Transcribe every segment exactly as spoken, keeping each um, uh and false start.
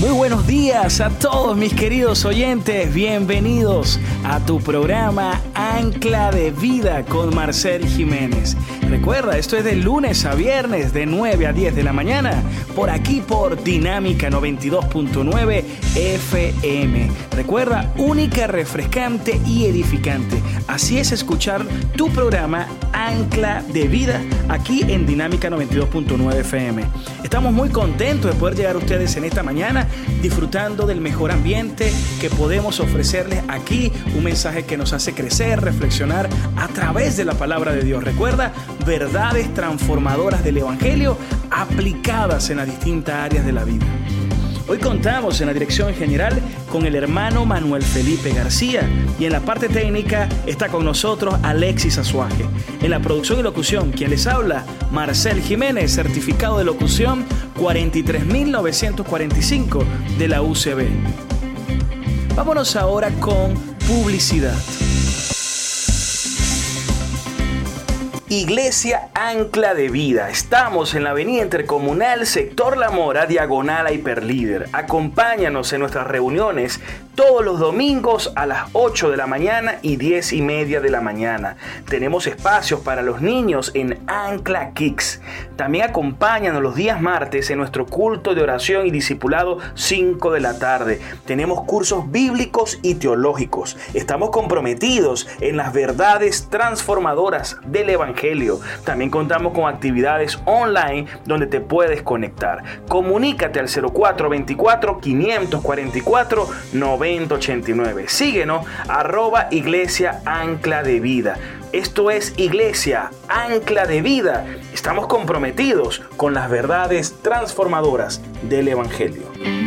Muy buenos días a todos mis queridos oyentes, bienvenidos a tu programa Ancla de Vida con Marcel Jiménez. Recuerda, esto es de lunes a viernes de nueve a diez de la mañana, por aquí por Dinámica noventa y dos punto nueve F M. Recuerda, única, refrescante y edificante. Así es escuchar tu programa Ancla de Vida aquí en Dinámica noventa y dos punto nueve F M. Estamos muy contentos de poder llegar a ustedes en esta mañana disfrutando del mejor ambiente que podemos ofrecerles aquí, un mensaje que nos hace crecer, reflexionar a través de la palabra de Dios. Recuerda, verdades transformadoras del Evangelio aplicadas en las distintas áreas de la vida. Hoy contamos en la dirección general con el hermano Manuel Felipe García y en la parte técnica está con nosotros Alexis Azuaje. En la producción y locución, quien les habla, Marcel Jiménez, certificado de locución cuarenta y tres mil novecientos cuarenta y cinco de la U C B. Vámonos ahora con publicidad. Iglesia Ancla de Vida. Estamos en la avenida Intercomunal, sector La Mora, diagonal a Hiperlíder. Acompáñanos en nuestras reuniones todos los domingos a las ocho de la mañana y diez y media de la mañana. Tenemos espacios para los niños en Ancla Kicks. También acompáñanos los días martes en nuestro culto de oración y discipulado cinco de la tarde. Tenemos cursos bíblicos y teológicos. Estamos comprometidos en las verdades transformadoras del Evangelio. También contamos con actividades online donde te puedes conectar. Comunícate al cero cuatro veinticuatro, quinientos cuarenta y cuatro, noventa ochenta y nueve. Síguenos, arroba Iglesia Ancla de Vida. Esto es Iglesia Ancla de Vida. Estamos comprometidos con las verdades transformadoras del Evangelio.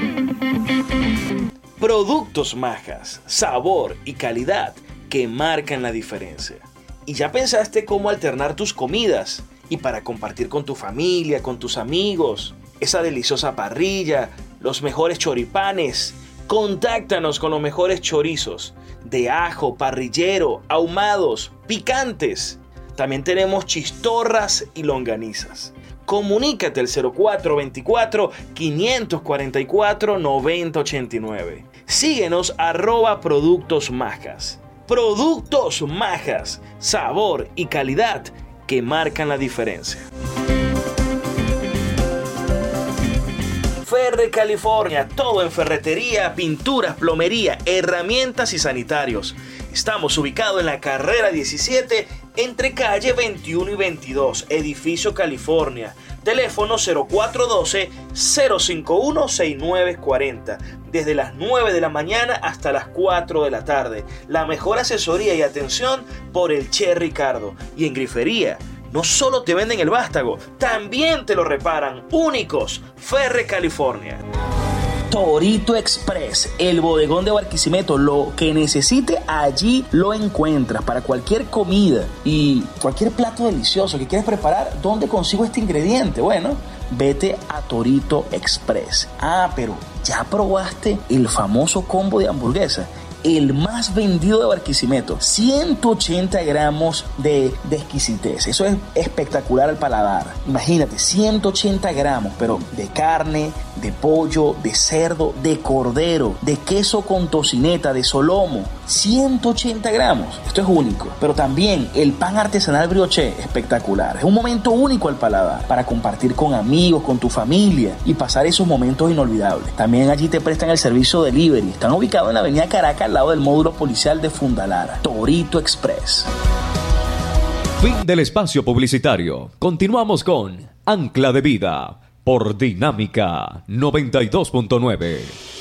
Productos Majas, sabor y calidad que marcan la diferencia. ¿Y ya pensaste cómo alternar tus comidas? Y para compartir con tu familia, con tus amigos, esa deliciosa parrilla, los mejores choripanes. Contáctanos con los mejores chorizos de ajo, parrillero, ahumados, picantes. También tenemos chistorras y longanizas. Comunícate al cero cuatro veinticuatro, quinientos cuarenta y cuatro, noventa ochenta y nueve. Síguenos arroba Productos Majas. Productos Majas, sabor y calidad que marcan la diferencia. Ferre California, todo en ferretería, pinturas, plomería, herramientas y sanitarios. Estamos ubicados en la carrera diecisiete entre calle veintiuno y veintidós, edificio California. Teléfono cero cuatro uno dos, cero cinco uno, seis nueve cuatro cero. Desde las nueve de la mañana hasta las cuatro de la tarde. La mejor asesoría y atención por el Che Ricardo. Y en grifería, no solo te venden el vástago, también te lo reparan. Únicos, Ferre California. Torito Express, el bodegón de Barquisimeto. Lo que necesite allí lo encuentras para cualquier comida y cualquier plato delicioso que quieras preparar. ¿Dónde consigo este ingrediente? Bueno, vete a Torito Express. Ah, pero ¿ya probaste el famoso combo de hamburguesa? El más vendido de Barquisimeto, ciento ochenta gramos de, de exquisitez. Eso es espectacular al paladar. Imagínate, ciento ochenta gramos, pero de carne, de pollo, de cerdo, de cordero, de queso con tocineta, de solomo. ciento ochenta gramos. Esto es único. Pero también el pan artesanal brioché, espectacular. Es un momento único al paladar para compartir con amigos, con tu familia y pasar esos momentos inolvidables. También allí te prestan el servicio delivery. Están ubicados en la avenida Caracas, al lado del módulo policial de Fundalara. Torito Express. Fin del espacio publicitario. Continuamos con Ancla de Vida por Dinámica noventa y dos punto nueve.